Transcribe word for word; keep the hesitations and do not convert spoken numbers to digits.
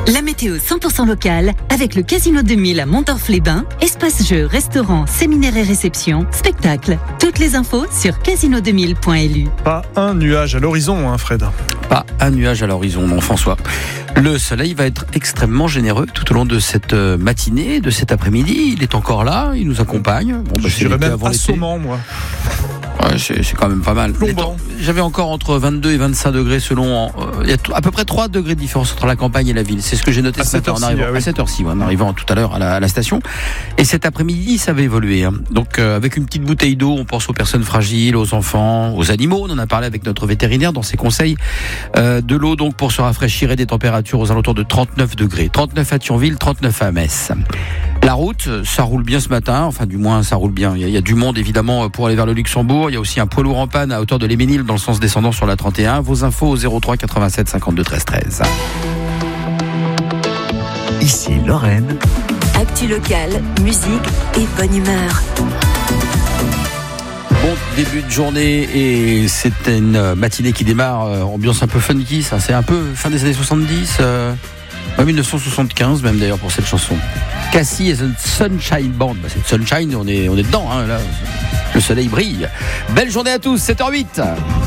La météo cent pour cent locale avec le Casino deux mille à Montorf-les-Bains. Espace jeux, restaurants, séminaires et réceptions, spectacles. Toutes les infos sur casino deux mille point l u. Pas un nuage à l'horizon, hein, Fred. Pas un nuage à l'horizon, non, François. Le soleil va être extrêmement généreux tout au long de cette matinée, de cet après-midi. Il est encore là, il nous accompagne. Bon, bah, Je dirais même assommant, moi. Ouais, c'est, c'est quand même pas mal. Plombant. J'avais encore entre vingt-deux et vingt-cinq degrés selon. Euh, il y a t- à peu près trois degrés de différence entre la campagne et la ville. C'est ce que j'ai noté à ce matin en arrivant. Ah oui. À cette heure-ci, ouais, en arrivant tout à l'heure à la, à la station. Et cet après-midi, ça va évoluer. Hein. Donc, euh, avec une petite bouteille d'eau, on pense aux personnes fragiles, aux enfants, aux animaux. On en a parlé avec notre vétérinaire dans ses conseils. Euh, de l'eau, donc, pour se rafraîchir et des températures aux alentours de trente-neuf degrés. trente-neuf à Thionville, trente-neuf à Metz. La route, ça roule bien ce matin, enfin du moins ça roule bien. Il y a, il y a du monde évidemment pour aller vers le Luxembourg. Il y a aussi un poids lourd en panne à hauteur de l'Éménil dans le sens descendant sur la trente et un. Vos infos au zéro trois quatre-vingt-sept cinquante-deux treize treize. Ici Lorraine. Actu locale, musique et bonne humeur. Bon début de journée et c'est une matinée qui démarre, euh, ambiance un peu funky, ça c'est un peu fin des années soixante-dix, euh, dix-neuf cent soixante-quinze même d'ailleurs pour cette chanson. Cassie et The Sunshine Band, bah, c'est Sunshine, on est, on est dedans, hein, là, le soleil brille. Belle journée à tous, sept heures zéro huit.